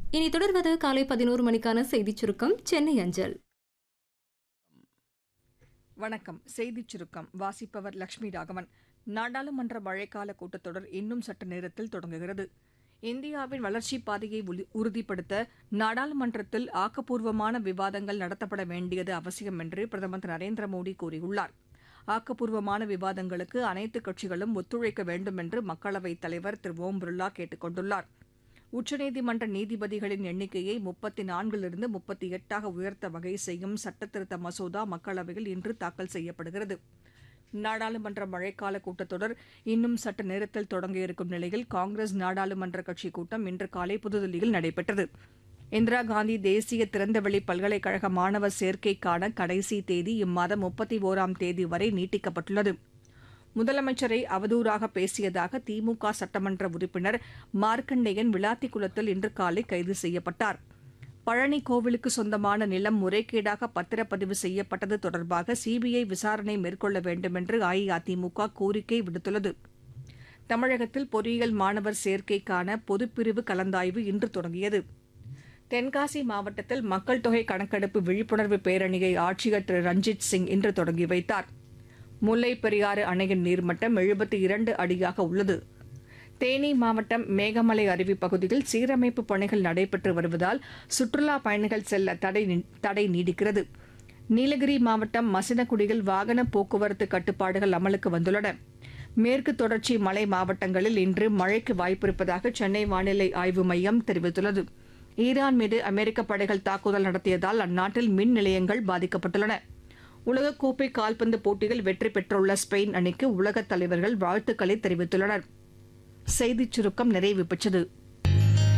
இனி தொடர்வது காலை 11 மணிக்கான செய்திச் சுருக்கம் சென்னை அஞ்சல். வணக்கம். செய்திச் சுருக்கம் வாசிப்பவர் லட்சுமி ராகவன். நாடாளுமன்ற மழைக்கால கூட்டத்தொடர் இன்னும் சற்று நேரத்தில் தொடங்குகிறது. இந்தியாவின் வளர்ச்சிப் பாதையை உறுதிப்படுத்த நாடாளுமன்றத்தில் ஆக்கப்பூர்வமான விவாதங்கள் நடத்தப்பட வேண்டியது அவசியம் என்று பிரதமர் திரு நரேந்திர மோடி கூறியுள்ளார். ஆக்கப்பூர்வமான விவாதங்களுக்கு அனைத்து கட்சிகளும் ஒத்துழைக்க வேண்டும் என்று மக்களவைத் தலைவர் திரு ஓம் பிர்லா கேட்டுக் கொண்டுள்ளார். உச்சநீதிமன்ற நீதிபதிகளின் எண்ணிக்கையை 34லிருந்து 38ஆக உயர்த்த வகை செய்யும் சட்டத்திருத்த மசோதா மக்களவையில் இன்று தாக்கல் செய்யப்படுகிறது. நாடாளுமன்ற மழைக்கால கூட்டத்தொடர் இன்னும் சற்று நேரத்தில் தொடங்க இருக்கும் நிலையில் காங்கிரஸ் நாடாளுமன்ற கட்சிக் கூட்டம் இன்று காலை புதுதில்லியில் நடைபெற்றது. இந்திரா காந்தி தேசிய திறந்தவெளி பல்கலைக்கழக மாணவர் சேர்க்கைக்கான கடைசி தேதி இம்மாதம் 31ஆம் தேதி வரை நீட்டிக்கப்பட்டுள்ளது. முதலமைச்சரை அவதூறாக பேசியதாக திமுக சட்டமன்ற உறுப்பினர் மார்க்கண்டேயன் விளாத்திக்குளத்தில் இன்று காலை கைது செய்யப்பட்டார். பழனி கோவிலுக்கு சொந்தமான நிலம் முறைகேடாக பத்திரப்பதிவு செய்யப்பட்டது தொடர்பாக சிபிஐ விசாரணை மேற்கொள்ள வேண்டும் என்று அஇஅதிமுக கோரிக்கை விடுத்துள்ளது. தமிழகத்தில் பொறியியல் மாணவர் சேர்க்கைக்கான பொதுப்பிரிவு கலந்தாய்வு இன்று தொடங்கியது. தென்காசி மாவட்டத்தில் மக்கள் தொகை கணக்கெடுப்பு விழிப்புணர்வு பேரணியை ஆட்சியர் திரு ரஞ்சித் சிங் இன்று தொடங்கி வைத்தார். முல்லைப் பெரியாறு அணையின் நீர்மட்டம் 72 அடியாக உள்ளது. தேனி மாவட்டம் மேகமலை அருவி பகுதியில் சீரமைப்பு பணிகள் நடைபெற்று வருவதால் சுற்றுலா பயணிகள் செல்ல தடை நீடிக்கிறது. நீலகிரி மாவட்டம் மசினகுடியில் வாகன போக்குவரத்து கட்டுப்பாடுகள் அமலுக்கு வந்துள்ளன. மேற்கு தொடர்ச்சி மலை மாவட்டங்களில் இன்று மழைக்கு வாய்ப்பிருப்பதாக சென்னை வானிலை ஆய்வு மையம் தெரிவித்துள்ளது. ஈரான் மீது அமெரிக்க படைகள் தாக்குதல் நடத்தியதால் அந்நாட்டில் மின் நிலையங்கள் பாதிக்கப்பட்டுள்ளன. உலகக்கோப்பை கால்பந்து போட்டியில் வெற்றி பெற்றுள்ள ஸ்பெயின் அணிக்கு உலகத் தலைவர்கள் வாழ்த்துக்களை தெரிவித்துள்ளனர். செய்திச் சுருக்கம் நிறைவு பெற்றது.